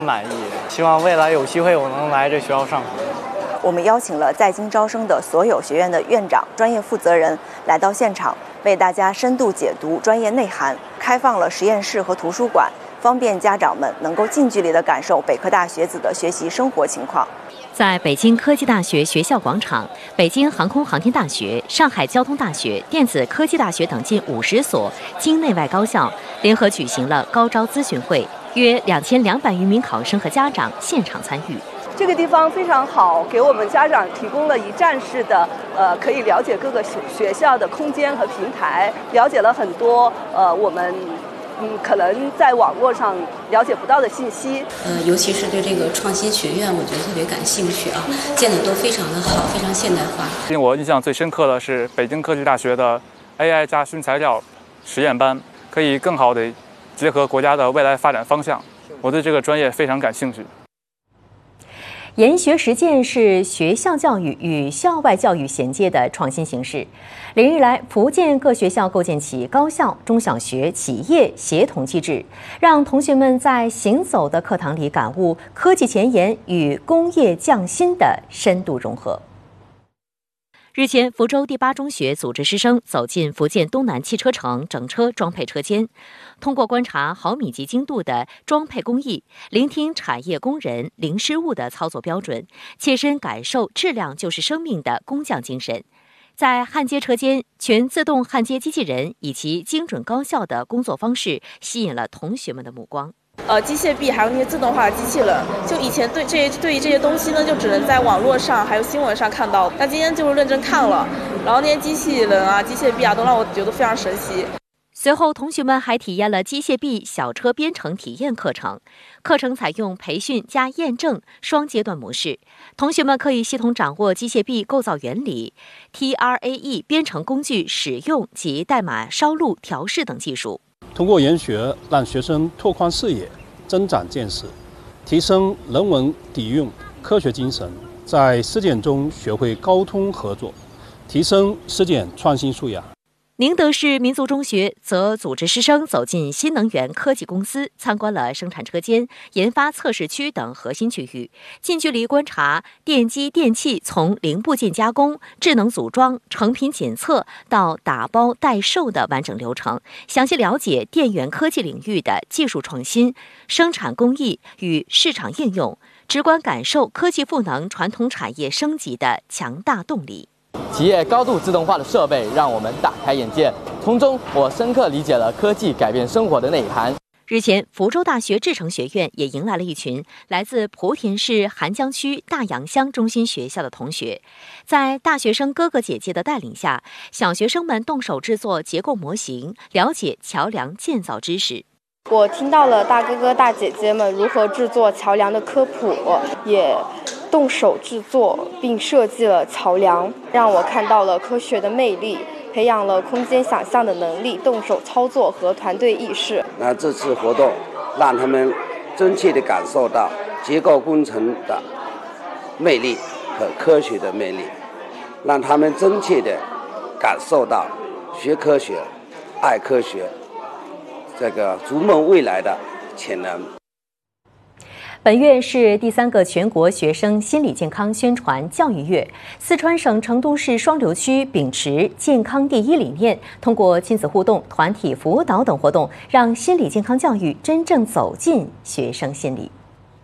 满意，希望未来有机会我能来这学校上学。 我们邀请了在京招生的所有学院的院长、专业负责人来到现场，为大家深度解读专业内涵，开放了实验室和图书馆，方便家长们能够近距离地感受北科大学子的学习生活情况。 在北京科技大学学校广场，北京航空航天大学、上海交通大学、电子科技大学等近50所京内外高校联合举行了高招咨询会，约2200余名考生和家长现场参与。 这个地方非常好，给我们家长提供了一站式的可以了解各个学校的空间和平台，了解了很多我们可能在网络上了解不到的信息。 尤其是对这个创新学院，我觉得特别感兴趣啊，建的都非常的好，非常现代化。 令我印象最深刻的是北京科技大学的 AI 加新材料实验班，可以更好地结合国家的未来发展方向。我对这个专业非常感兴趣。 研学实践是学校教育与校外教育衔接的创新形式。连日来，福建各学校构建起高校、中小学、企业协同机制，让同学们在行走的课堂里感悟科技前沿与工业匠心的深度融合。日前，福州第8中学组织师生走进福建东南汽车城整车装配车间，通过观察毫米级精度的装配工艺，聆听产业工人零失误的操作标准，切身感受质量就是生命的工匠精神。在焊接车间，全自动焊接机器人以及精准高效的工作方式吸引了同学们的目光。 机械臂还有那些自动化机器人，就以前对于这些东西呢，就只能在网络上还有新闻上看到。那今天就是认真看了，然后那些机器人啊、机械臂啊，都让我觉得非常神奇。 随后，同学们还体验了机械臂小车编程体验课程。课程采用培训加验证双阶段模式，同学们可以系统掌握机械臂构造原理、TRAE 编程工具使用及代码烧录、调试等技术。 通过研学，让学生拓宽视野、增长见识，提升人文底蕴、科学精神，在实践中学会沟通合作，提升实践创新素养。 宁德市民族中学则组织师生走进新能源科技公司，参观了生产车间、研发测试区等核心区域，近距离观察电机电器从零部件加工、智能组装、成品检测到打包代售的完整流程，详细了解电源科技领域的技术创新、生产工艺与市场应用，直观感受科技赋能传统产业升级的强大动力。 企业高度自动化的设备让我们大开眼界，从中我深刻理解了科技改变生活的内涵。 日前，福州大学制程学院也迎来了一群来自莆田市邗江区大洋乡中心学校的同学，在大学生哥哥姐姐的带领下，小学生们动手制作结构模型，了解桥梁建造知识。 我听到了大哥哥大姐姐们如何制作桥梁的科普，也动手制作并设计了桥梁，让我看到了科学的魅力，培养了空间想象的能力、动手操作和团队意识。 那这次活动让他们真切地感受到结构工程的魅力和科学的魅力，让他们真切地感受到学科学、爱科学这个逐梦未来的潜能。 本月是第3个全国学生心理健康宣传教育月，四川省成都市双流区秉持健康第一理念，通过亲子互动、团体辅导等活动，让心理健康教育真正走进学生心里。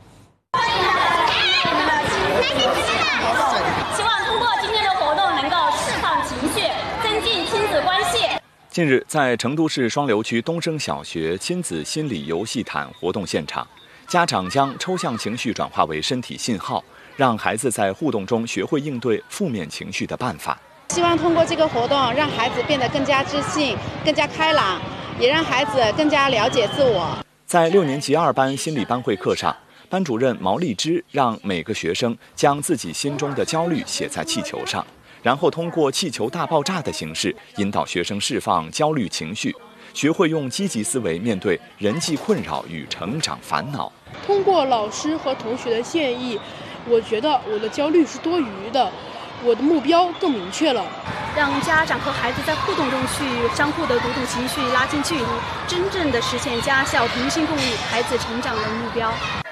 希望通过今天的活动能够释放情绪，增进亲子关系。 近日，在成都市双流区东升小学亲子心理游戏毯活动现场，家长将抽象情绪转化为身体信号，让孩子在互动中学会应对负面情绪的办法。 希望通过这个活动，让孩子变得更加自信、更加开朗，也让孩子更加了解自我。 在6年级2班心理班会课上，班主任毛丽芝让每个学生将自己心中的焦虑写在气球上，然后通过气球大爆炸的形式引导学生释放焦虑情绪，学会用积极思维面对人际困扰与成长烦恼。 通过老师和同学的建议，我觉得我的焦虑是多余的，我的目标更明确了。 让家长和孩子在互动中去相互的读懂情绪，拉近距离，真正的实现家校同心共育孩子成长的目标。